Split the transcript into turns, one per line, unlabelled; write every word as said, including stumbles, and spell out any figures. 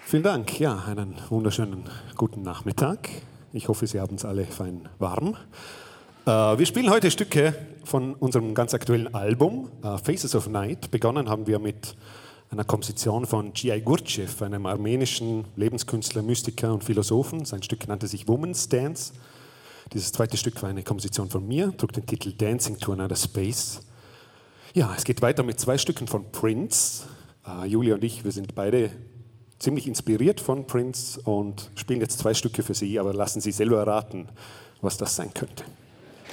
Vielen Dank. Ja, einen wunderschönen guten Nachmittag. Ich hoffe, Sie haben es alle fein warm. Äh, wir spielen heute Stücke von unserem ganz aktuellen Album, äh, Faces of Night. Begonnen haben wir mit einer Komposition von G I Gurdjieff, einem armenischen Lebenskünstler, Mystiker und Philosophen. Sein Stück nannte sich Woman's Dance. Dieses zweite Stück war eine Komposition von mir, trug den Titel Dancing to Another Space. Ja, es geht weiter mit zwei Stücken von Prince. Uh, Julia und ich, wir sind beide ziemlich inspiriert von Prince und spielen jetzt zwei Stücke für Sie, aber lassen Sie selber erraten, was das sein könnte.